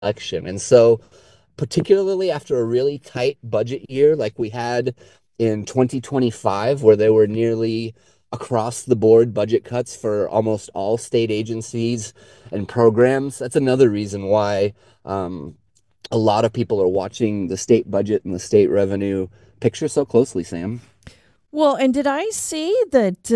election. And so, particularly after a really tight budget year like we had in 2025, where there were nearly across the board budget cuts for almost all state agencies and programs, that's another reason why a lot of people are watching the state budget and the state revenue picture so closely, Sam. Well, and did I see that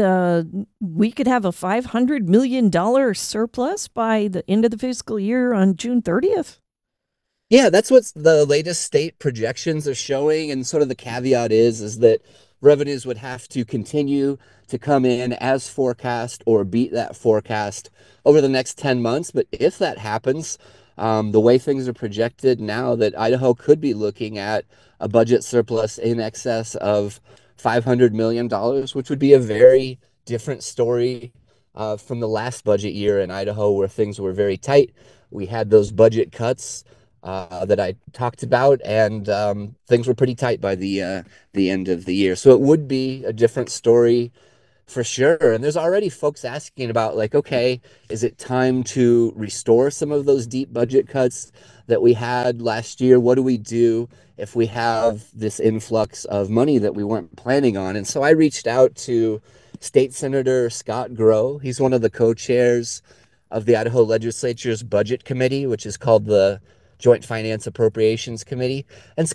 we could have a $500 million surplus by the end of the fiscal year on June 30th? Yeah, that's what the latest state projections are showing. And sort of the caveat is that revenues would have to continue to come in as forecast or beat that forecast over the next 10 months. But if that happens, the way things are projected now, that Idaho could be looking at a budget surplus in excess of $500 million, which would be a very different story from the last budget year in Idaho, where things were very tight. We had those budget cuts that I talked about, and things were pretty tight by the end of the year. So it would be a different story for sure. And there's already folks asking about, like, okay, is it time to restore some of those deep budget cuts that we had last year? What do we do if we have this influx of money that we weren't planning on? And so I reached out to State Senator Scott Grow. He's one of the co-chairs of the Idaho Legislature's Budget Committee, which is called the Joint Finance Appropriations Committee. And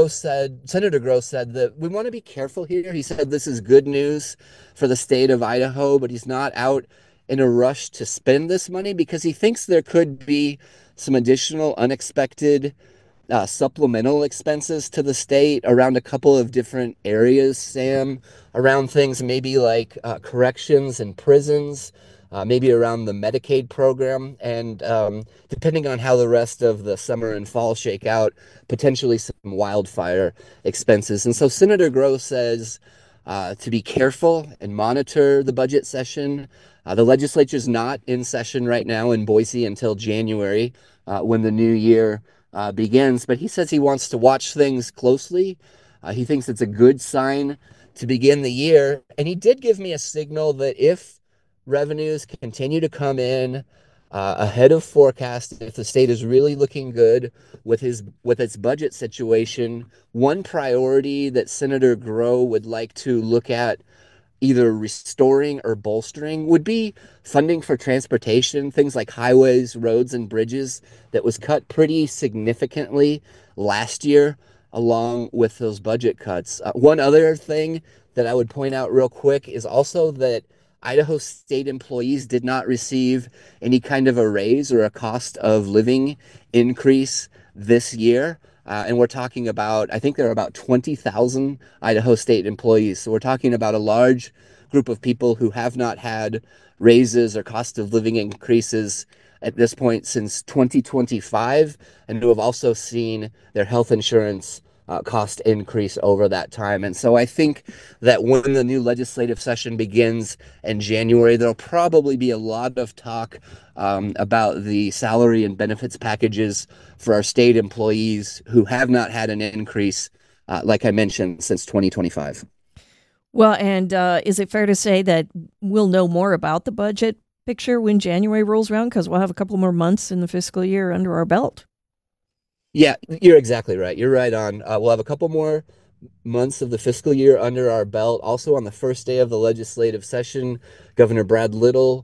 Senator Gross said that we want to be careful here. He said this is good news for the state of Idaho, but he's not out in a rush to spend this money because he thinks there could be some additional unexpected supplemental expenses to the state around a couple of different areas, Sam, around things maybe like corrections and prisons, maybe around the Medicaid program, and depending on how the rest of the summer and fall shake out, potentially some wildfire expenses. And so Senator Gross says to be careful and monitor the budget session. The legislature's not in session right now in Boise until January, when the new year begins, but he says he wants to watch things closely. He thinks it's a good sign to begin the year. And he did give me a signal that if revenues continue to come in ahead of forecast, if the state is really looking good with its budget situation, one priority that Senator Grow would like to look at either restoring or bolstering would be funding for transportation, things like highways, roads, and bridges that was cut pretty significantly last year, along with those budget cuts. One other thing that I would point out real quick is also that Idaho state employees did not receive any kind of a raise or a cost of living increase this year. And we're talking about, I think there are about 20,000 Idaho state employees. So we're talking about a large group of people who have not had raises or cost of living increases at this point since 2025, and who have also seen their health insurance cost increase over that time. And so I think that when the new legislative session begins in January, there'll probably be a lot of talk about the salary and benefits packages for our state employees who have not had an increase, like I mentioned, since 2025. Well, and is it fair to say that we'll know more about the budget picture when January rolls around? Because we'll have a couple more months in the fiscal year under our belt. Yeah, you're exactly right. You're right on. We'll have a couple more months of the fiscal year under our belt. Also, on the first day of the legislative session, Governor Brad Little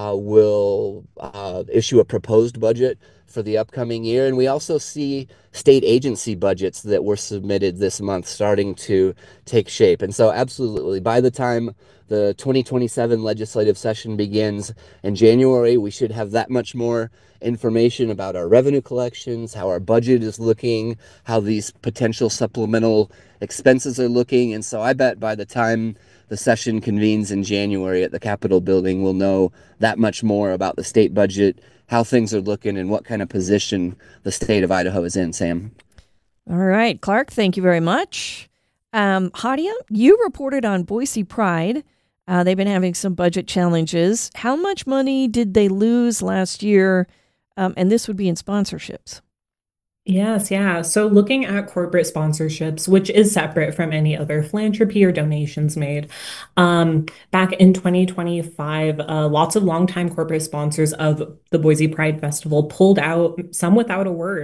will issue a proposed budget for the upcoming year. And we also see state agency budgets that were submitted this month starting to take shape. And so, absolutely, by the time the 2027 legislative session begins in January, we should have that much more information about our revenue collections, how our budget is looking, how these potential supplemental expenses are looking. And so I bet by the time the session convenes in January at the Capitol building, we'll know that much more about the state budget, how things are looking, and what kind of position the state of Idaho is in, Sam. All right, Clark, thank you very much. Hadia, you reported on Boise Pride. They've been having some budget challenges. How much money did they lose last year? And this would be in sponsorships. Yes, yeah. So looking at corporate sponsorships, which is separate from any other philanthropy or donations made, back in 2025, lots of longtime corporate sponsors of the Boise Pride Festival pulled out, some without a word.